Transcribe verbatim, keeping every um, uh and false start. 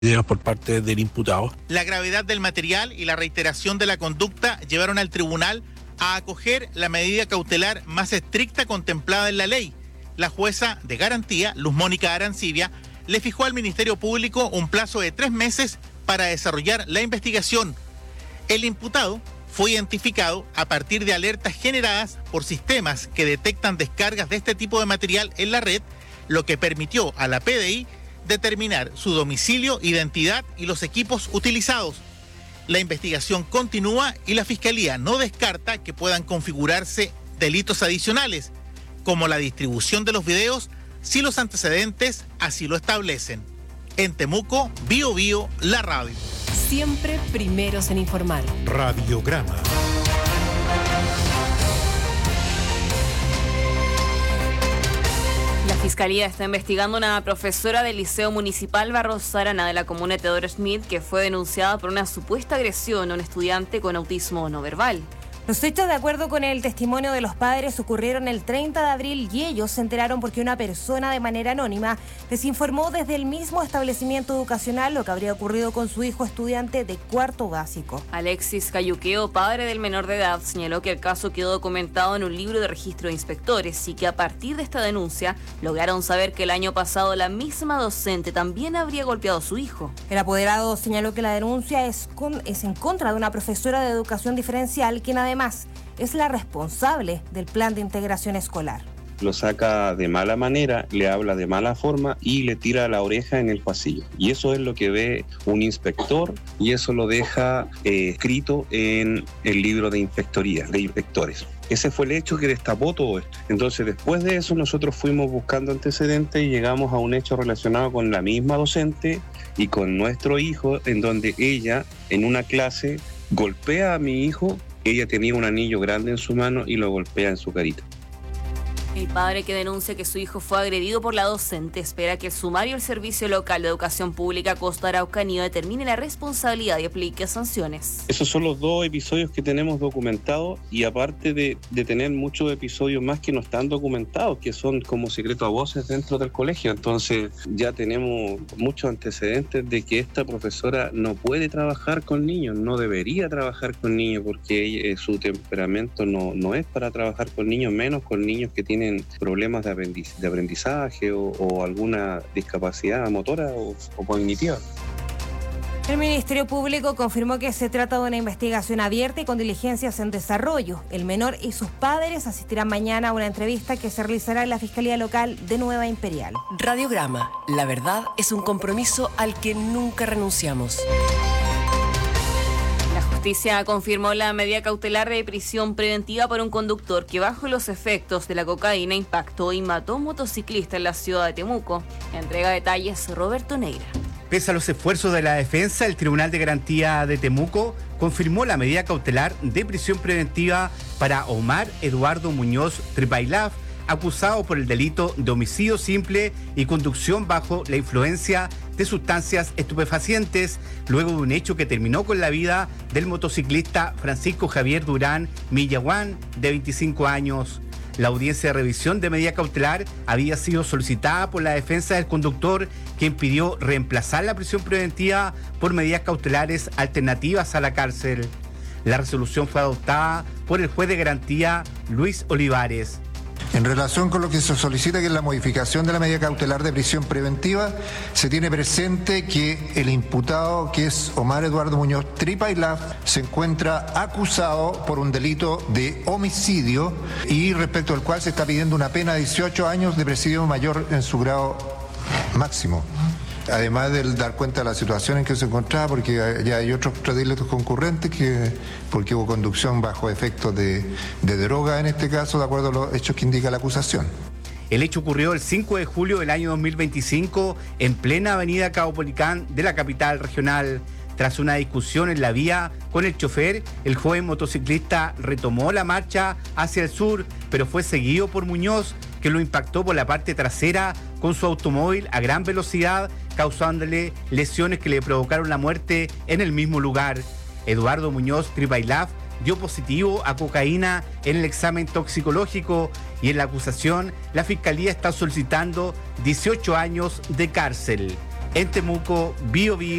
Videos por parte del imputado. La gravedad del material y la reiteración de la conducta llevaron al tribunal a acoger la medida cautelar más estricta contemplada en la ley. La jueza de garantía, Luz Mónica Arancibia, le fijó al Ministerio Público un plazo de tres meses para desarrollar la investigación. El imputado fue identificado a partir de alertas generadas por sistemas que detectan descargas de este tipo de material en la red, lo que permitió a la P D I determinar su domicilio, identidad y los equipos utilizados. La investigación continúa y la Fiscalía no descarta que puedan configurarse delitos adicionales, como la distribución de los videos, si los antecedentes así lo establecen. En Temuco, Bio Bio, la radio. Siempre primeros en informar. Radiograma. La Fiscalía está investigando a una profesora del Liceo Municipal Barros Arana de la comuna de Teodoro Smith que fue denunciada por una supuesta agresión a un estudiante con autismo no verbal. Los hechos, de acuerdo con el testimonio de los padres, ocurrieron el treinta de abril y ellos se enteraron porque una persona de manera anónima les informó desde el mismo establecimiento educacional lo que habría ocurrido con su hijo estudiante de cuarto básico. Alexis Cayuqueo, padre del menor de edad, señaló que el caso quedó documentado en un libro de registro de inspectores y que a partir de esta denuncia lograron saber que el año pasado la misma docente también habría golpeado a su hijo. El apoderado señaló que la denuncia es, con, es en contra de una profesora de educación diferencial, quien además Además, es la responsable del plan de integración escolar. Lo saca de mala manera, le habla de mala forma y le tira la oreja en el pasillo. Y eso es lo que ve un inspector y eso lo deja eh, escrito en el libro de inspectoría, de inspectores. Ese fue el hecho que destapó todo esto. Entonces, después de eso, nosotros fuimos buscando antecedentes y llegamos a un hecho relacionado con la misma docente y con nuestro hijo, en donde ella, en una clase, golpea a mi hijo. Ella tenía un anillo grande en su mano y lo golpea en su carita. El padre que denuncia que su hijo fue agredido por la docente espera que el sumario del Servicio Local de Educación Pública Costa Araucanía determine la responsabilidad y aplique sanciones. Esos son los dos episodios que tenemos documentados y aparte de, de tener muchos episodios más que no están documentados, que son como secreto a voces dentro del colegio. Entonces ya tenemos muchos antecedentes de que esta profesora no puede trabajar con niños, no debería trabajar con niños porque ella, su temperamento no, no es para trabajar con niños, menos con niños que tienen problemas de, aprendiz, de aprendizaje o, o alguna discapacidad motora o, o cognitiva. El Ministerio Público confirmó que se trata de una investigación abierta y con diligencias en desarrollo. El menor y sus padres asistirán mañana a una entrevista que se realizará en la Fiscalía Local de Nueva Imperial. Radiograma. La verdad es un compromiso al que nunca renunciamos. La justicia confirmó la medida cautelar de prisión preventiva por un conductor que bajo los efectos de la cocaína impactó y mató a un motociclista en la ciudad de Temuco. Entrega detalles Roberto Neira. Pese a los esfuerzos de la defensa, el Tribunal de Garantía de Temuco confirmó la medida cautelar de prisión preventiva para Omar Eduardo Muñoz Tripailaf, acusado por el delito de homicidio simple y conducción bajo la influencia de sustancias estupefacientes, luego de un hecho que terminó con la vida del motociclista Francisco Javier Durán Millaguán, de veinticinco años. La audiencia de revisión de medida cautelar había sido solicitada por la defensa del conductor, quien pidió reemplazar la prisión preventiva por medidas cautelares alternativas a la cárcel. La resolución fue adoptada por el juez de garantía Luis Olivares. En relación con lo que se solicita, que es la modificación de la medida cautelar de prisión preventiva, se tiene presente que el imputado, que es Omar Eduardo Muñoz Tripailaf, se encuentra acusado por un delito de homicidio y respecto al cual se está pidiendo una pena de dieciocho años de presidio mayor en su grado máximo. Además de dar cuenta de la situación en que se encontraba, porque ya hay otros delitos concurrentes, que porque hubo conducción bajo efectos de, de droga en este caso, de acuerdo a los hechos que indica la acusación. El hecho ocurrió el cinco de julio del año dos mil veinticinco en plena avenida Caupolicán de la capital regional. Tras una discusión en la vía con el chofer, el joven motociclista retomó la marcha hacia el sur, pero fue seguido por Muñoz, que lo impactó por la parte trasera con su automóvil a gran velocidad, causándole lesiones que le provocaron la muerte en el mismo lugar. Eduardo Muñoz Tripailaf dio positivo a cocaína en el examen toxicológico y en la acusación la Fiscalía está solicitando dieciocho años de cárcel. en Temuco, Bio Bio.